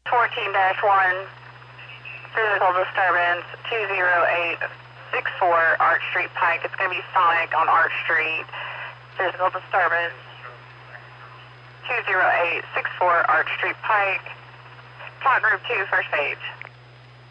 14-1, physical disturbance, 20864 Arch Street Pike. It's going to be Sonic on Arch Street. Physical disturbance, 20864 Arch Street Pike. Plot group 2, first page.